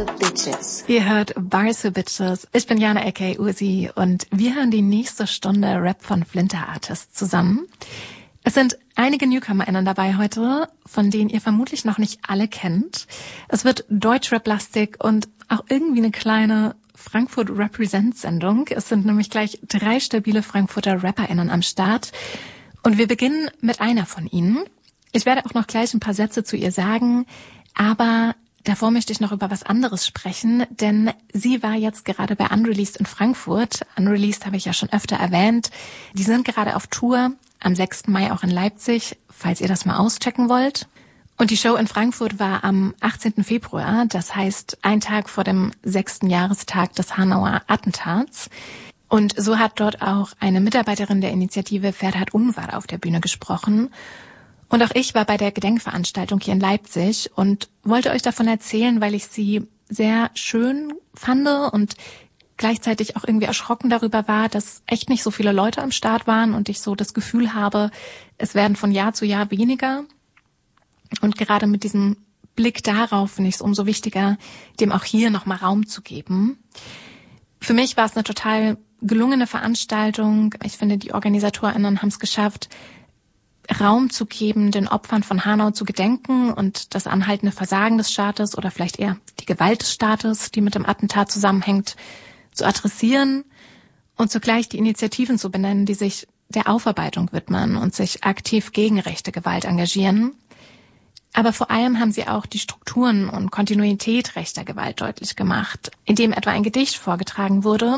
Bitches. Ihr hört Bars für Bitches. Ich bin Jana aka Ursi und wir hören die nächste Stunde Rap von Flinter Artist zusammen. Es sind einige NewcomerInnen dabei heute, von denen ihr vermutlich noch nicht alle kennt. Es wird Deutschrap-lastig und auch irgendwie eine kleine Frankfurt-Represent-Sendung. Es sind nämlich gleich 3 stabile Frankfurter RapperInnen am Start. Und wir beginnen mit einer von ihnen. Ich werde auch noch gleich ein paar Sätze zu ihr sagen, aber davor möchte ich noch über was anderes sprechen, denn sie war jetzt gerade bei Unreleased in Frankfurt. Unreleased habe ich ja schon öfter erwähnt. Die sind gerade auf Tour, am 6. Mai auch in Leipzig, falls ihr das mal auschecken wollt. Und die Show in Frankfurt war am 18. Februar, das heißt ein Tag vor dem 6. Jahrestag des Hanauer Attentats. Und so hat dort auch eine Mitarbeiterin der Initiative Ferhat Unvar auf der Bühne gesprochen. Und auch ich war bei der Gedenkveranstaltung hier in Leipzig und wollte euch davon erzählen, weil ich sie sehr schön fand und gleichzeitig auch irgendwie erschrocken darüber war, dass echt nicht so viele Leute am Start waren und ich so das Gefühl habe, es werden von Jahr zu Jahr weniger. Und gerade mit diesem Blick darauf finde ich es umso wichtiger, dem auch hier nochmal Raum zu geben. Für mich war es eine total gelungene Veranstaltung. Ich finde, die OrganisatorInnen haben es geschafft, Raum zu geben, den Opfern von Hanau zu gedenken und das anhaltende Versagen des Staates oder vielleicht eher die Gewalt des Staates, die mit dem Attentat zusammenhängt, zu adressieren und zugleich die Initiativen zu benennen, die sich der Aufarbeitung widmen und sich aktiv gegen rechte Gewalt engagieren. Aber vor allem haben sie auch die Strukturen und Kontinuität rechter Gewalt deutlich gemacht, indem etwa ein Gedicht vorgetragen wurde,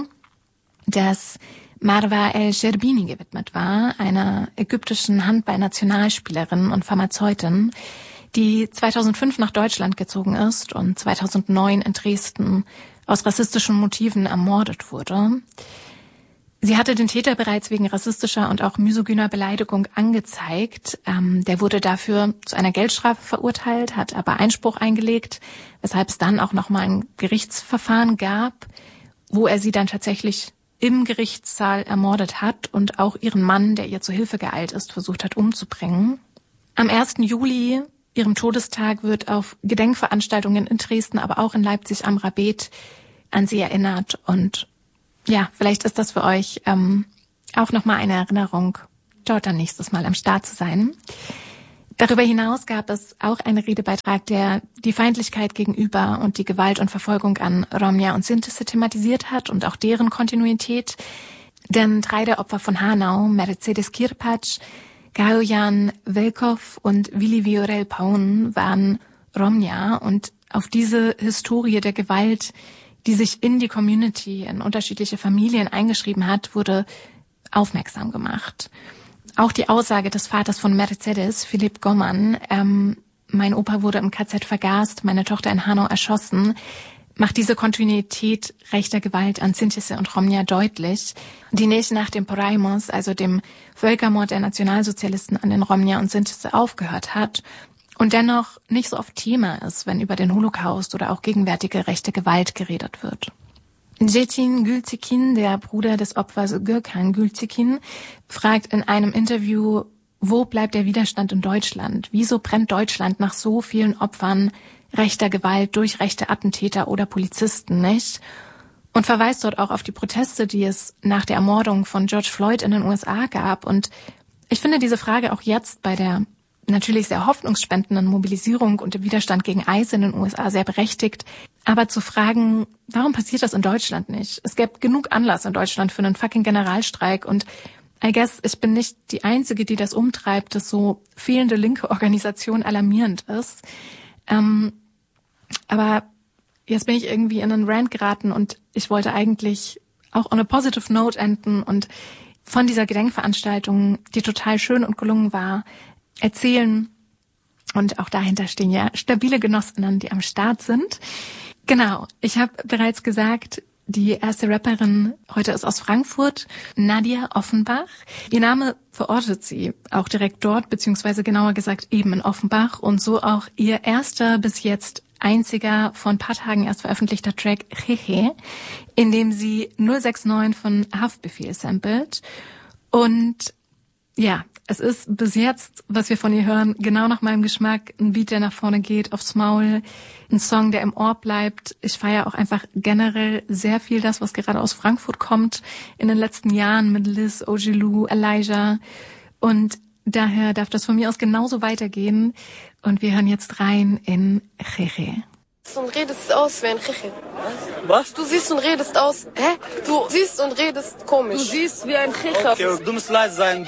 das Marwa El-Sherbini gewidmet war, einer ägyptischen Handball-Nationalspielerin und Pharmazeutin, die 2005 nach Deutschland gezogen ist und 2009 in Dresden aus rassistischen Motiven ermordet wurde. Sie hatte den Täter bereits wegen rassistischer und auch misogyner Beleidigung angezeigt. Der wurde dafür zu einer Geldstrafe verurteilt, hat aber Einspruch eingelegt, weshalb es dann auch nochmal ein Gerichtsverfahren gab, wo er sie dann tatsächlich im Gerichtssaal ermordet hat und auch ihren Mann, der ihr zu Hilfe geeilt ist, versucht hat umzubringen. Am 1. Juli, ihrem Todestag, wird auf Gedenkveranstaltungen in Dresden, aber auch in Leipzig am Rabet an sie erinnert. Und ja, vielleicht ist das für euch auch nochmal eine Erinnerung, dort dann nächstes Mal am Start zu sein. Darüber hinaus gab es auch einen Redebeitrag, der die Feindlichkeit gegenüber und die Gewalt und Verfolgung an Romja und Sintese thematisiert hat und auch deren Kontinuität. Denn 3 der Opfer von Hanau, Mercedes Kirpac, Gajojan Velkov und Vili Viorel Paun, waren Romja und auf diese Historie der Gewalt, die sich in die Community, in unterschiedliche Familien eingeschrieben hat, wurde aufmerksam gemacht. Auch die Aussage des Vaters von Mercedes, Philipp Gommann, mein Opa wurde im KZ vergast, meine Tochter in Hanau erschossen, macht diese Kontinuität rechter Gewalt an Sintese und Romja deutlich, die nicht nach dem Porajmos, also dem Völkermord der Nationalsozialisten an den Romja und Sintese, aufgehört hat und dennoch nicht so oft Thema ist, wenn über den Holocaust oder auch gegenwärtige rechte Gewalt geredet wird. Cetin Gültekin, der Bruder des Opfers Gökhan Gültekin, fragt in einem Interview, wo bleibt der Widerstand in Deutschland? Wieso brennt Deutschland nach so vielen Opfern rechter Gewalt durch rechte Attentäter oder Polizisten nicht? Und verweist dort auch auf die Proteste, die es nach der Ermordung von George Floyd in den USA gab. Und ich finde diese Frage auch jetzt bei der natürlich sehr hoffnungsspendenden Mobilisierung und dem Widerstand gegen ICE in den USA sehr berechtigt. Aber zu fragen, warum passiert das in Deutschland nicht? Es gäbe genug Anlass in Deutschland für einen fucking Generalstreik und I guess, ich bin nicht die Einzige, die das umtreibt, dass so fehlende linke Organisation alarmierend ist. Aber jetzt bin ich irgendwie in einen Rant geraten und ich wollte eigentlich auch on a positive note enden und von dieser Gedenkveranstaltung, die total schön und gelungen war, erzählen. Und auch dahinter stehen ja stabile Genossinnen, die am Start sind. Genau, ich habe bereits gesagt, die erste Rapperin heute ist aus Frankfurt, Nadia Offenbach. Ihr Name verortet sie auch direkt dort, beziehungsweise genauer gesagt eben in Offenbach. Und so auch ihr erster bis jetzt einziger vor ein paar Tagen erst veröffentlichter Track Jeje, in dem sie 069 von Haftbefehl samplet. Und ja, Es ist bis jetzt, was wir von ihr hören, genau nach meinem Geschmack. Ein Beat, der nach vorne geht, aufs Maul. Ein Song, der im Ohr bleibt. Ich feiere auch einfach generell sehr viel das, was gerade aus Frankfurt kommt in den letzten Jahren mit Liz, Ojilu, Elijah. Und daher darf das von mir aus genauso weitergehen. Und wir hören jetzt rein in Jeje. Und redest aus wie ein Chiche. Was? Du siehst und redest aus. Hä? Du siehst und redest komisch. Du siehst wie ein Chiche. Okay, du musst leise sein.